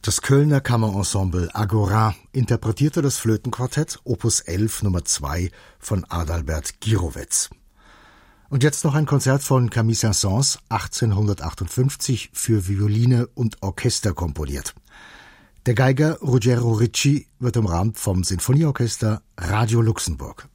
Das Kölner Kammerensemble Agora interpretierte das Flötenquartett Opus 11 Nummer 2 von Adalbert Gierowetz. Und jetzt noch ein Konzert von Camille Saint-Saëns, 1858 für Violine und Orchester komponiert. Der Geiger Ruggero Ricci wird umrahmt vom Sinfonieorchester Radio Luxemburg.